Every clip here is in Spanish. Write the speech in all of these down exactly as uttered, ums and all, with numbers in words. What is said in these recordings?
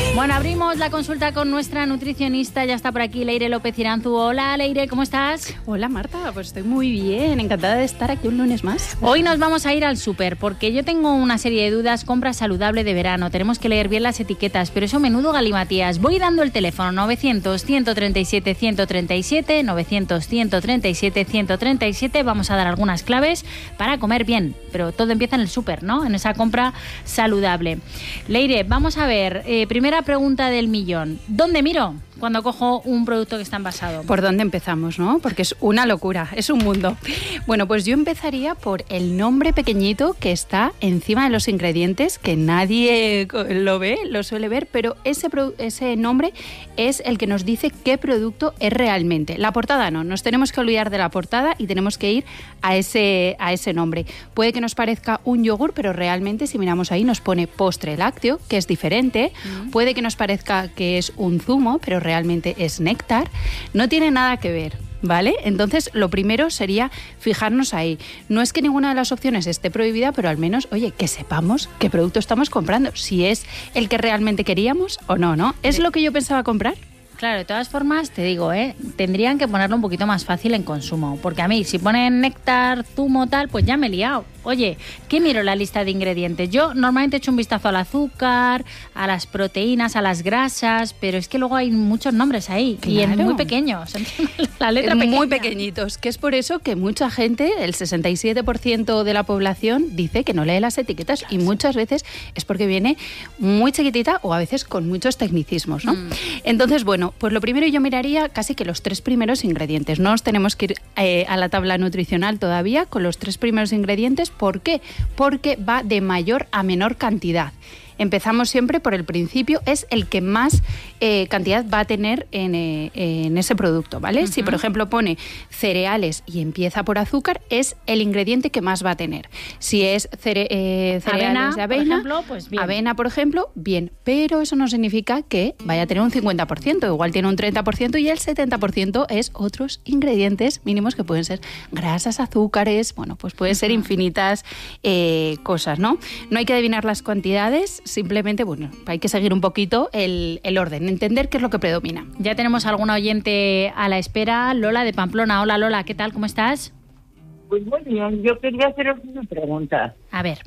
Bueno, abrimos la consulta con nuestra nutricionista. Ya está por aquí Leire López Iranzu. Hola, Leire, ¿cómo estás? Hola, Marta, pues estoy muy bien. Encantada de estar aquí un lunes más. Hoy nos vamos a ir al súper porque yo tengo una serie de dudas. Compra saludable de verano. Tenemos que leer bien las etiquetas, pero eso menudo galimatías. Voy dando el teléfono novecientos, ciento treinta y siete, ciento treinta y siete, novecientos, ciento treinta y siete, ciento treinta y siete. Vamos a dar algunas claves para comer bien, pero todo empieza en el súper, ¿no? En esa compra saludable. Leire, vamos a ver. Eh, primera pregunta del millón. ¿Dónde miro cuando cojo un producto que está envasado? ¿Por dónde empezamos, no? Porque es una locura, es un mundo. Bueno, pues yo empezaría por el nombre pequeñito que está encima de los ingredientes, que nadie lo ve, lo suele ver, pero ese, ese nombre es el que nos dice qué producto es realmente. La portada no, nos tenemos que olvidar de la portada y tenemos que ir a ese, a ese nombre. Puede que nos parezca un yogur, pero realmente si miramos ahí nos pone postre lácteo, que es diferente. Mm. Puede que nos parezca que es un zumo, pero realmente es néctar. No tiene nada que ver, ¿vale? Entonces, lo primero sería fijarnos ahí. No es que ninguna de las opciones esté prohibida, pero al menos, oye, que sepamos qué producto estamos comprando, si es el que realmente queríamos o no, ¿no? ¿Es lo que yo pensaba comprar? Claro, de todas formas, te digo, ¿eh? tendrían que ponerlo un poquito más fácil en consumo, porque a mí, si ponen néctar, zumo, tal, pues ya me he liado. Oye, ¿qué miro la lista de ingredientes? Yo normalmente echo un vistazo al azúcar, a las proteínas, a las grasas, pero es que luego hay muchos nombres ahí, claro. Y en muy pequeños, la letra pequeña. Muy pequeñitos, que es por eso que mucha gente, el sesenta y siete por ciento de la población, dice que no lee las etiquetas, claro, y muchas veces es porque viene muy chiquitita o a veces con muchos tecnicismos, ¿no? Mm. Entonces, bueno, pues lo primero yo miraría casi que los tres primeros ingredientes. No nos tenemos que ir eh, a la tabla nutricional todavía con los tres primeros ingredientes. ¿Por qué? Porque va de mayor a menor cantidad. Empezamos siempre por el principio, es el que más eh, cantidad va a tener en, eh, en ese producto, ¿vale? Uh-huh. Si, por ejemplo, pone cereales y empieza por azúcar, es el ingrediente que más va a tener. Si es cere- eh, cereales avena, de avena, por ejemplo, pues bien. avena, por ejemplo, bien. Pero eso no significa que vaya a tener un cincuenta por ciento, igual tiene un treinta por ciento y el setenta por ciento es otros ingredientes mínimos que pueden ser grasas, azúcares, bueno, pues pueden ser infinitas eh, cosas, ¿no? No hay que adivinar las cantidades. Simplemente, bueno, hay que seguir un poquito el, el orden, entender qué es lo que predomina. Ya tenemos alguna oyente a la espera, Lola de Pamplona. Hola, Lola, ¿qué tal? ¿Cómo estás? Pues muy bien, yo quería haceros una pregunta. A ver.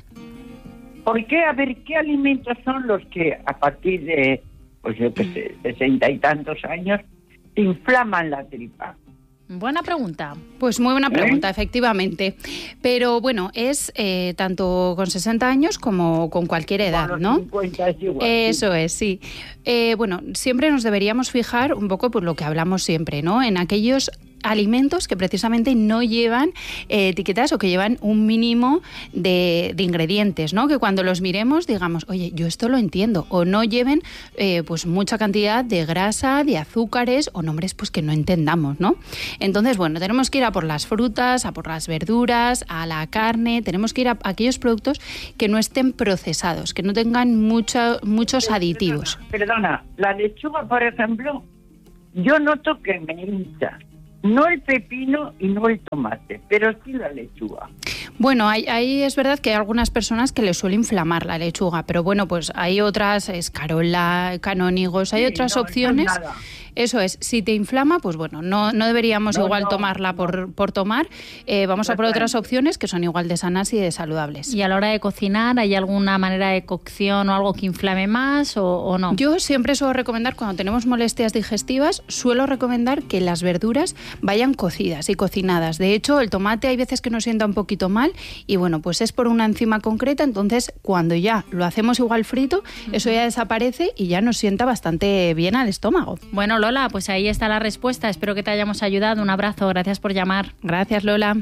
¿Por qué, a ver, qué alimentos son los que a partir de, pues yo qué sé, sesenta y tantos años, te inflaman la tripa? Buena pregunta. Pues muy buena pregunta, ¿Eh? efectivamente. Pero bueno, es eh, tanto con sesenta años como con cualquier edad, con los ¿no? cincuenta es igual. Eso sí. es, sí. Eh, bueno, siempre nos deberíamos fijar un poco por lo que hablamos siempre, ¿no? En aquellos alimentos que precisamente no llevan eh, etiquetas o que llevan un mínimo de, de ingredientes, ¿no? Que cuando los miremos digamos, oye, yo esto lo entiendo, o no lleven eh, pues mucha cantidad de grasa, de azúcares o nombres pues que no entendamos, ¿no? Entonces, bueno, tenemos que ir a por las frutas, a por las verduras, a la carne, tenemos que ir a aquellos productos que no estén procesados, que no tengan mucho, muchos Perdona, aditivos. Perdona, la lechuga, por ejemplo, yo noto que me hincha. No el pepino y no el tomate, pero sí la lechuga. Bueno, ahí, ahí es verdad que hay algunas personas que les suele inflamar la lechuga, pero bueno, pues hay otras, escarola, canónigos, hay sí, otras no, opciones. No es nada. Eso es, si te inflama, pues bueno, no, no deberíamos no, igual no, tomarla no. por, por tomar. Eh, vamos a por otras opciones que son igual de sanas y de saludables. ¿Y a la hora de cocinar hay alguna manera de cocción o algo que inflame más o, o no? Yo siempre suelo recomendar, cuando tenemos molestias digestivas, suelo recomendar que las verduras vayan cocidas y cocinadas. De hecho, el tomate hay veces que nos sienta un poquito mal y bueno, pues es por una enzima concreta, entonces cuando ya lo hacemos igual frito, uh-huh. eso ya desaparece y ya nos sienta bastante bien al estómago. Bueno, Lola, pues ahí está la respuesta. Espero que te hayamos ayudado. Un abrazo. Gracias por llamar. Gracias, Lola.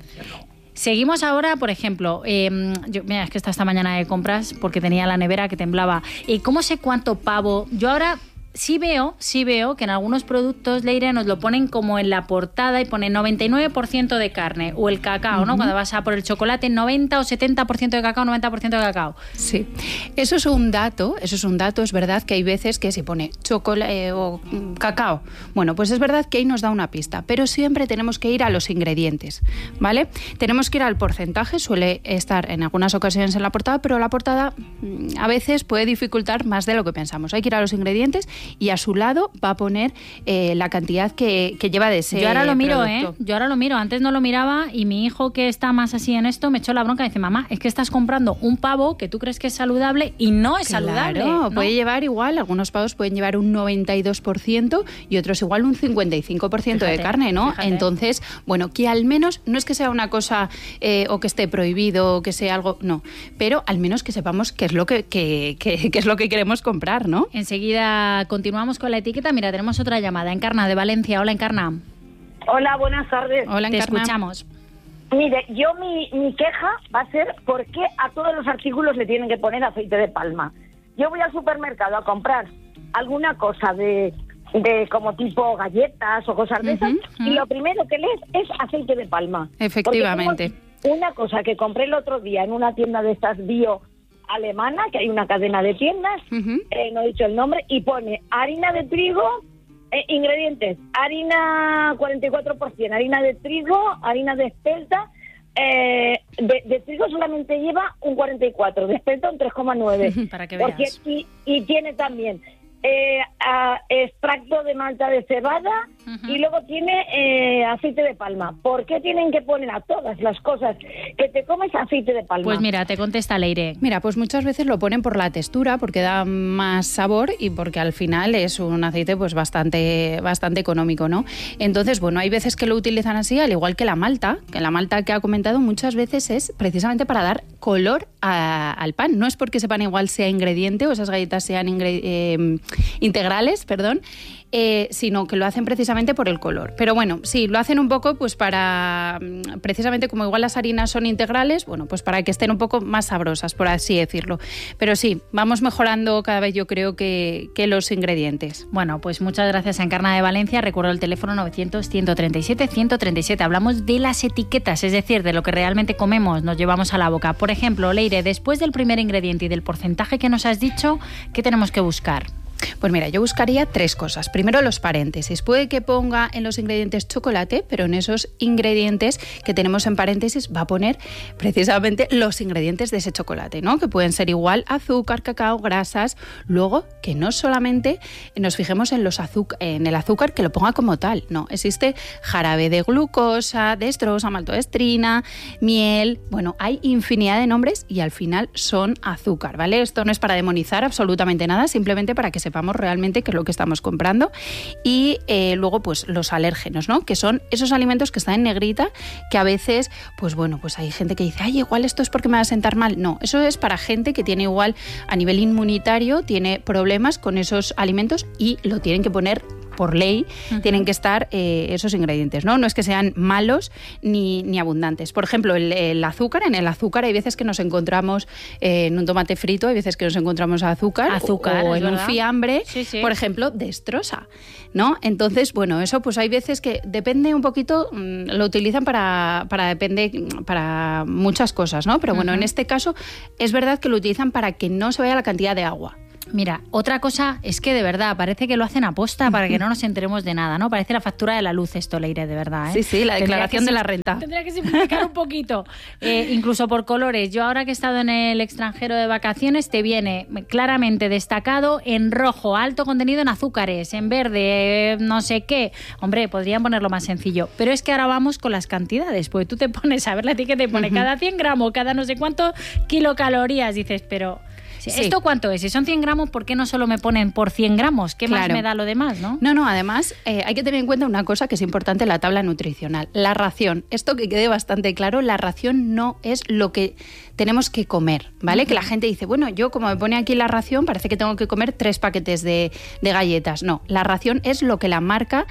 Seguimos ahora, por ejemplo, eh, yo, mira, es que está esta mañana de compras porque tenía la nevera que temblaba. Eh, ¿Cómo sé cuánto pavo? Yo ahora sí veo, sí veo que en algunos productos, Leire, nos lo ponen como en la portada y pone noventa y nueve por ciento de carne, o el cacao, ¿no? Uh-huh. Cuando vas a por el chocolate, noventa o setenta por ciento de cacao, noventa por ciento de cacao. Sí, eso es un dato, eso es un dato, es verdad que hay veces que si pone chocolate eh, o cacao, bueno, pues es verdad que ahí nos da una pista, pero siempre tenemos que ir a los ingredientes, ¿vale? Tenemos que ir al porcentaje, suele estar en algunas ocasiones en la portada, pero la portada a veces puede dificultar más de lo que pensamos. Hay que ir a los ingredientes y a su lado va a poner eh, la cantidad que, que lleva de ese Yo ahora lo miro, producto. ¿eh? Yo ahora lo miro. Antes no lo miraba y mi hijo, que está más así en esto, me echó la bronca y dice, mamá, es que estás comprando un pavo que tú crees que es saludable y no es claro, saludable. ¿no? Puede llevar igual, algunos pavos pueden llevar un noventa y dos por ciento y otros igual un cincuenta y cinco por ciento fíjate, de carne, ¿no? Fíjate. Entonces, bueno, que al menos, no es que sea una cosa eh, o que esté prohibido o que sea algo, no, pero al menos que sepamos qué es lo que, que, que, que es lo que queremos comprar, ¿no? Enseguida continuamos con la etiqueta. Mira, tenemos otra llamada. Encarna, de Valencia. Hola, Encarna. Hola, buenas tardes. Hola, Te Encarna. escuchamos. Mire, yo mi, mi queja va a ser por qué a todos los artículos le tienen que poner aceite de palma. Yo voy al supermercado a comprar alguna cosa de, de como tipo galletas o cosas de esas, uh-huh, uh-huh. y lo primero que lees es aceite de palma. Efectivamente. Una cosa que compré el otro día en una tienda de estas bio alemana, que hay una cadena de tiendas, uh-huh. eh, no he dicho el nombre, y pone harina de trigo, eh, ingredientes, harina cuarenta y cuatro por ciento, harina de trigo, harina de espelta, eh, de, de trigo solamente lleva un cuarenta y cuatro, de espelta un tres coma nueve. Para que veas. Porque, y, y tiene también eh, a, extracto de malta de cebada, uh-huh. y luego tiene eh, aceite de palma. ¿Por qué tienen que poner a todas las cosas que te comes aceite de palma? Pues mira, te contesta Leire. Mira, pues muchas veces lo ponen por la textura, porque da más sabor y porque al final es un aceite pues bastante, bastante económico, ¿no? Entonces, bueno, hay veces que lo utilizan así, al igual que la malta, que la malta que ha comentado muchas veces es precisamente para dar color a, al pan. No es porque ese pan igual sea ingrediente o esas galletas sean ingre- eh, integrales, perdón, Eh, sino que lo hacen precisamente por el color. Pero bueno, sí, lo hacen un poco pues para, precisamente como igual las harinas son integrales, bueno, pues para que estén un poco más sabrosas, por así decirlo. Pero sí, vamos mejorando cada vez yo creo que, que los ingredientes. Bueno, pues muchas gracias a Encarna de Valencia. Recuerdo el teléfono novecientos, ciento treinta y siete, ciento treinta y siete. Hablamos de las etiquetas, es decir, de lo que realmente comemos, nos llevamos a la boca. Por ejemplo, Leire, después del primer ingrediente y del porcentaje que nos has dicho, ¿qué tenemos que buscar? Pues mira, yo buscaría tres cosas. Primero, los paréntesis. Puede que ponga en los ingredientes chocolate, pero en esos ingredientes que tenemos en paréntesis va a poner precisamente los ingredientes de ese chocolate, ¿no? Que pueden ser igual azúcar, cacao, grasas. Luego, que no solamente nos fijemos en, los azuc- en el azúcar, que lo ponga como tal. No, existe jarabe de glucosa, dextrosa, maltodextrina, miel. Bueno, hay infinidad de nombres y al final son azúcar, ¿vale? Esto no es para demonizar absolutamente nada, simplemente para que sepamos realmente qué es lo que estamos comprando. Y eh, luego pues los alérgenos, ¿no? Que son esos alimentos que están en negrita, que a veces pues bueno, pues hay gente que dice, ay, igual esto es porque me va a sentar mal. No, eso es para gente que tiene igual a nivel inmunitario, tiene problemas con esos alimentos y lo tienen que poner por ley, uh-huh. tienen que estar eh, esos ingredientes, ¿no? No es que sean malos ni, ni abundantes. Por ejemplo, el, el azúcar, en el azúcar hay veces que nos encontramos eh, en un tomate frito, hay veces que nos encontramos azúcar, azúcar o en ¿verdad? Un fiambre, sí, sí. por ejemplo, dextrosa, ¿no? Entonces, bueno, eso pues hay veces que depende un poquito, mmm, lo utilizan para, para, depende, para muchas cosas, ¿no? Pero bueno, uh-huh. en este caso es verdad que lo utilizan para que no se vaya la cantidad de agua. Mira, otra cosa es que de verdad parece que lo hacen aposta para que no nos enteremos de nada, ¿no? Parece la factura de la luz esto, Leire, de verdad, ¿eh? Sí, sí, la declaración de la renta. Tendría que simplificar un poquito, eh, incluso por colores. Yo ahora que he estado en el extranjero de vacaciones, te viene claramente destacado en rojo, alto contenido en azúcares, en verde, eh, no sé qué. Hombre, podrían ponerlo más sencillo, pero es que ahora vamos con las cantidades, porque tú te pones a ver la etiqueta y pone cada cien gramos, cada no sé cuánto kilocalorías, dices, pero... Sí. ¿Esto cuánto es? Si son cien gramos, ¿por qué no solo me ponen por cien gramos? ¿Qué claro. más me da lo demás, no? No, no, además eh, hay que tener en cuenta una cosa que es importante en la tabla nutricional, la ración. Esto que quede bastante claro, la ración no es lo que tenemos que comer, ¿vale? Uh-huh. Que la gente dice, bueno, yo como me pone aquí la ración, parece que tengo que comer tres paquetes de, de galletas. No, la ración es lo que la marca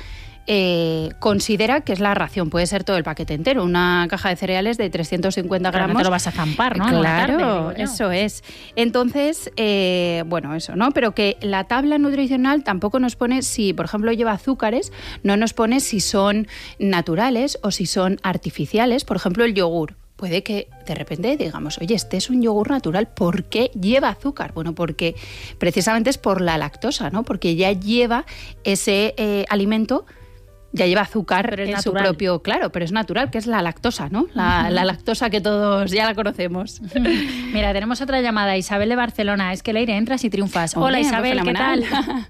eh, considera que es la ración. Puede ser todo el paquete entero, una caja de cereales de trescientos cincuenta gramos. No te lo vas a zampar, ¿no? Claro, tarde, eso es. Entonces, eh, bueno, eso, ¿no? Pero que la tabla nutricional tampoco nos pone si, por ejemplo, lleva azúcares, no nos pone si son naturales o si son artificiales. Por ejemplo, el yogur. Puede que de repente digamos, oye, este es un yogur natural, ¿por qué lleva azúcar? Bueno, porque precisamente es por la lactosa, ¿no? Porque ya lleva ese eh, alimento, ya lleva azúcar en natural. Su propio, claro, pero es natural, que es la lactosa, ¿no? La, uh-huh. la lactosa que todos ya la conocemos. Mira, tenemos otra llamada, Isabel de Barcelona. Es que Leire, entras y triunfas. Hola, Hola Isabel, ¿qué tal?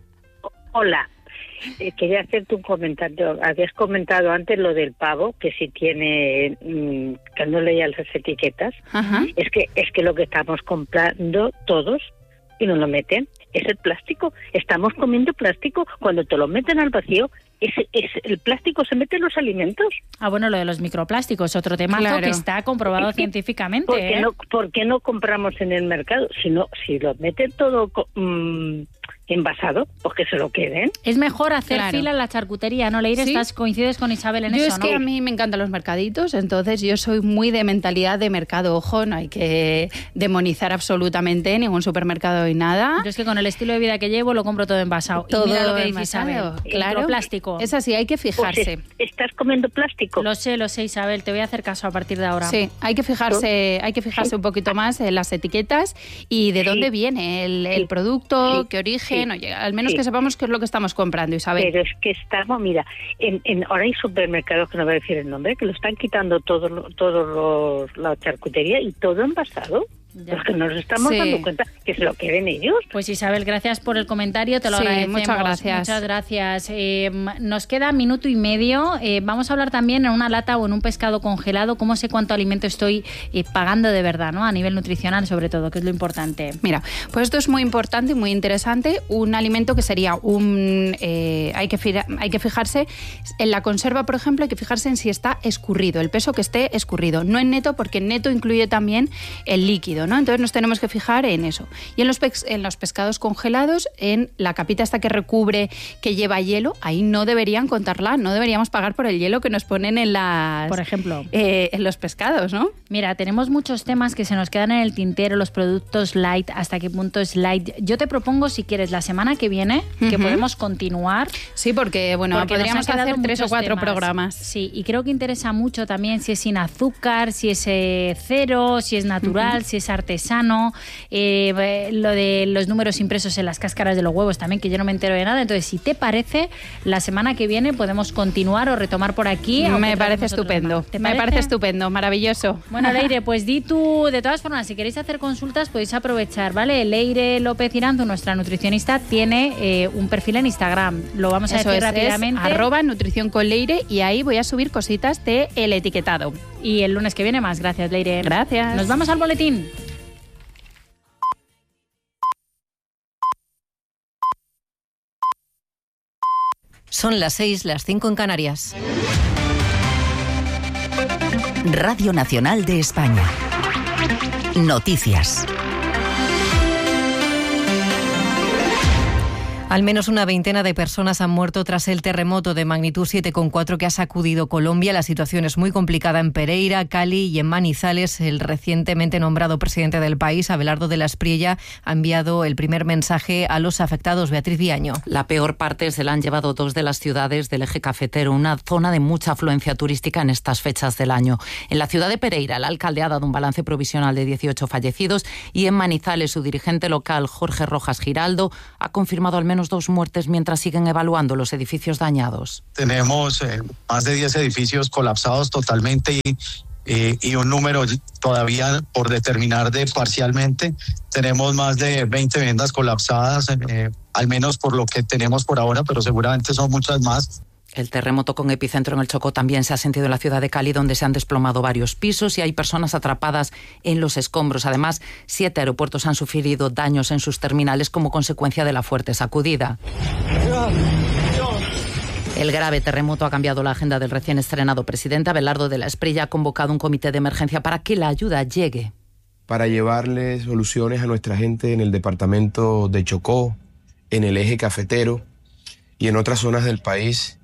Hola. Eh, quería hacerte un comentario. Habías comentado antes lo del pavo, que si tiene, mmm, que no leía las etiquetas. Ajá. Es que es que lo que estamos comprando todos y nos lo meten es el plástico. Estamos comiendo plástico. Cuando te lo meten al vacío, es, es el plástico se mete en los alimentos. Ah, bueno, lo de los microplásticos, otro temazo claro. que está comprobado es que, científicamente. ¿por qué, ¿eh? no, ¿Por qué no compramos en el mercado? Si no, si lo meten todo mmm, envasado, pues que se lo queden. Es mejor hacer claro. fila en la charcutería, ¿no, Leire? ¿Sí? Estás, coincides con Isabel en yo eso, es ¿no? que a mí me encantan los mercaditos, entonces yo soy muy de mentalidad de mercado. Ojo, no hay que demonizar absolutamente ningún supermercado y nada. Yo es que con el estilo de vida que llevo lo compro todo envasado. Todo y mira lo que dice envasado, Isabel. Claro. Plástico. Es así, hay que fijarse. Pues estás comiendo plástico. Lo sé, lo sé, Isabel. Te voy a hacer caso a partir de ahora. Sí, hay que fijarse, hay que fijarse sí. un poquito más en las etiquetas y de sí. dónde viene el, el producto, sí. qué origen, sí. oye, al menos sí. que sepamos qué es lo que estamos comprando, Isabel. Pero es que estamos, mira, en, en ahora hay supermercados, que no voy a decir el nombre, que lo están quitando todos todo la charcutería y todo envasado. Ya. Porque nos estamos sí. dando cuenta que se lo queden ellos. Pues Isabel, gracias por el comentario, te lo sí, agradecemos. Muchas gracias. Muchas gracias. Eh, nos queda minuto y medio. Eh, vamos a hablar también en una lata o en un pescado congelado, cómo sé cuánto alimento estoy eh, pagando de verdad, ¿no? A nivel nutricional, sobre todo, que es lo importante. Mira, pues esto es muy importante y muy interesante. Un alimento que sería un... Eh, hay, que fija, hay que fijarse en la conserva, por ejemplo, hay que fijarse en si está escurrido, el peso que esté escurrido. No en neto, porque en neto incluye también el líquido, ¿no? Entonces nos tenemos que fijar en eso. Y en los, pe- en los pescados congelados, en la capita esta que recubre, que lleva hielo, ahí no deberían contarla, no deberíamos pagar por el hielo que nos ponen en las... Por ejemplo. Eh, en los pescados, ¿no? Mira, tenemos muchos temas que se nos quedan en el tintero, los productos light, hasta qué punto es light. Yo te propongo, si quieres, la semana que viene, uh-huh. que podemos continuar. Sí, porque, bueno, porque podríamos hacer tres o cuatro temas. programas. Sí, y creo que interesa mucho también si es sin azúcar, si es eh, cero, si es natural, uh-huh. si es artesano, eh, lo de los números impresos en las cáscaras de los huevos también, que yo no me entero de nada. Entonces, si te parece, la semana que viene podemos continuar o retomar por aquí. Me parece estupendo. ¿Te parece? Me parece estupendo, maravilloso. Bueno, Leire, pues di tú, de todas formas, si queréis hacer consultas podéis aprovechar, ¿vale? Leire López Iranzu, nuestra nutricionista, tiene eh, un perfil en Instagram. Lo vamos a Eso decir es, rápidamente. Es arroba nutrición con Leire, y ahí voy a subir cositas de el etiquetado. Y el lunes que viene más. Gracias, Leire. Gracias. Nos vamos al boletín. Son las seis, las cinco en Canarias. Radio Nacional de España. Noticias. Al menos una veintena de personas han muerto tras el terremoto de magnitud siete coma cuatro que ha sacudido Colombia. La situación es muy complicada en Pereira, Cali y en Manizales. El recientemente nombrado presidente del país, Abelardo de la Espriella, ha enviado el primer mensaje a los afectados. Beatriz Viaño. La peor parte se la han llevado dos de las ciudades del eje cafetero, una zona de mucha afluencia turística en estas fechas del año. En la ciudad de Pereira, el alcalde ha dado un balance provisional de dieciocho fallecidos, y en Manizales, su dirigente local, Jorge Rojas Giraldo, ha confirmado al menos dos muertes mientras siguen evaluando los edificios dañados. Tenemos eh, más de diez edificios colapsados totalmente y, eh, y un número todavía por determinar de parcialmente. Tenemos más de veinte viviendas colapsadas, eh, al menos por lo que tenemos por ahora, pero seguramente son muchas más. El terremoto con epicentro en el Chocó también se ha sentido en la ciudad de Cali, donde se han desplomado varios pisos y hay personas atrapadas en los escombros. Además, siete aeropuertos han sufrido daños en sus terminales como consecuencia de la fuerte sacudida. El grave terremoto ha cambiado la agenda del recién estrenado presidente. Abelardo de la Espriella ha convocado un comité de emergencia para que la ayuda llegue. Para llevarle soluciones a nuestra gente en el departamento de Chocó, en el eje cafetero y en otras zonas del país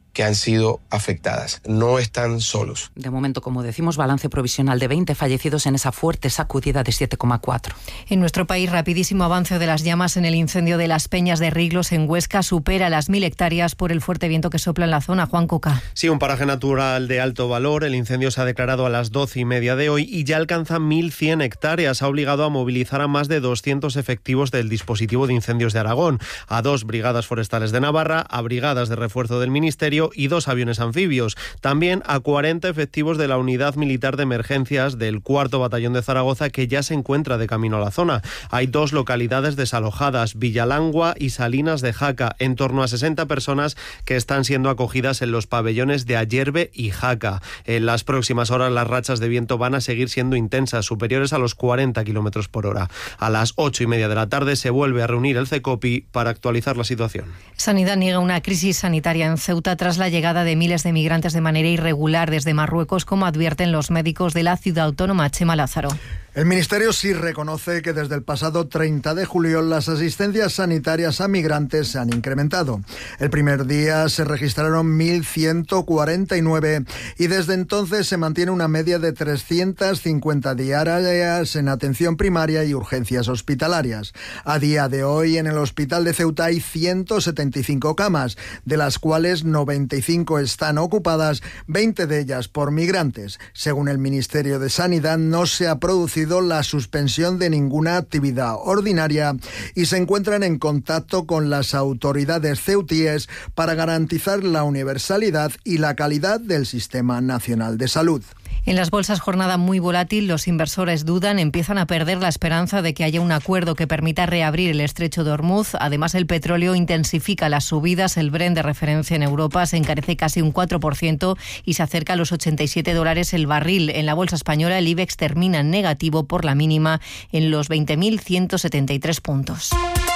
que han sido afectadas. No están solos. De momento, como decimos, balance provisional de veinte fallecidos en esa fuerte sacudida de siete coma cuatro. En nuestro país, rapidísimo avance de las llamas en el incendio de las Peñas de Riglos en Huesca supera las mil hectáreas por el fuerte viento que sopla en la zona. Juan Coca. Sí, un paraje natural de alto valor. El incendio se ha declarado a las doce y media de hoy y ya alcanza mil cien hectáreas. Ha obligado a movilizar a más de doscientos efectivos del dispositivo de incendios de Aragón, a dos brigadas forestales de Navarra, a brigadas de refuerzo del Ministerio y dos aviones anfibios. También a cuarenta efectivos de la Unidad Militar de Emergencias del cuarto Batallón de Zaragoza, que ya se encuentra de camino a la zona. Hay dos localidades desalojadas, Villalangua y Salinas de Jaca, en torno a sesenta personas que están siendo acogidas en los pabellones de Ayerbe y Jaca. En las próximas horas las rachas de viento van a seguir siendo intensas, superiores a los cuarenta kilómetros por hora. A las ocho y media de la tarde se vuelve a reunir el CECOPI para actualizar la situación. Sanidad niega una crisis sanitaria en Ceuta tras la llegada de miles de migrantes de manera irregular desde Marruecos, como advierten los médicos de la ciudad autónoma. Chema Lázaro. El Ministerio sí reconoce que desde el pasado treinta de julio las asistencias sanitarias a migrantes se han incrementado. El primer día se registraron mil ciento cuarenta y nueve y desde entonces se mantiene una media de trescientas cincuenta diarias en atención primaria y urgencias hospitalarias. A día de hoy en el hospital de Ceuta hay ciento setenta y cinco camas, de las cuales noventa y cinco están ocupadas, veinte de ellas por migrantes. Según el Ministerio de Sanidad, no se ha producido la suspensión de ninguna actividad ordinaria y se encuentran en contacto con las autoridades ceutíes para garantizar la universalidad y la calidad del Sistema Nacional de Salud. En las bolsas, jornada muy volátil. Los inversores dudan, empiezan a perder la esperanza de que haya un acuerdo que permita reabrir el estrecho de Hormuz. Además, el petróleo intensifica las subidas. El Brent de referencia en Europa se encarece casi un cuatro por ciento y se acerca a los ochenta y siete dólares el barril. En la bolsa española, el IBEX termina en negativo por la mínima en los veinte mil ciento setenta y tres puntos.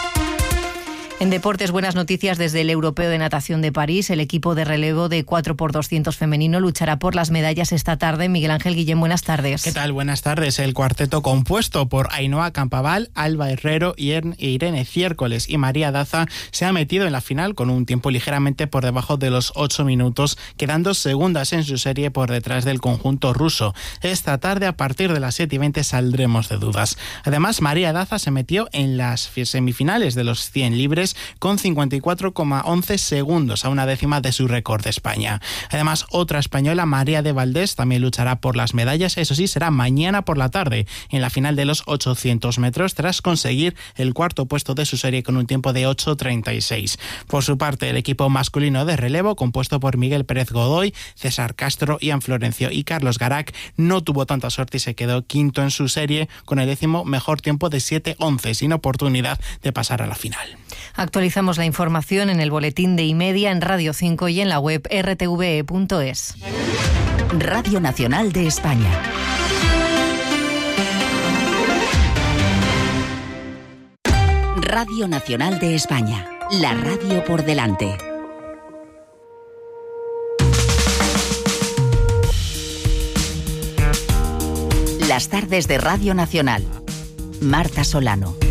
En deportes, buenas noticias desde el Europeo de Natación de París. El equipo de relevo de cuatro por doscientos femenino luchará por las medallas esta tarde. Miguel Ángel Guillén, buenas tardes. ¿Qué tal? Buenas tardes. El cuarteto compuesto por Ainhoa Campaval, Alba Herrero, Irene Ciércoles y María Daza se ha metido en la final con un tiempo ligeramente por debajo de los ocho minutos, quedando segundas en su serie por detrás del conjunto ruso. Esta tarde, a partir de las siete y veinte, saldremos de dudas. Además, María Daza se metió en las semifinales de los cien libres con cincuenta y cuatro coma once segundos, a una décima de su récord de España. Además, otra española, María de Valdés, también luchará por las medallas. Eso sí, será mañana por la tarde, en la final de los ochocientos metros, tras conseguir el cuarto puesto de su serie con un tiempo de ocho treinta y seis. Por su parte, el equipo masculino de relevo, compuesto por Miguel Pérez Godoy, César Castro, Ian Florencio y Carlos Garac, no tuvo tanta suerte y se quedó quinto en su serie con el décimo mejor tiempo de siete once, sin oportunidad de pasar a la final. Actualizamos la información en el boletín de Imedia, en Radio cinco y en la web r t v e punto es. Radio Nacional de España. Radio Nacional de España. La radio por delante. Las tardes de Radio Nacional. Marta Solano.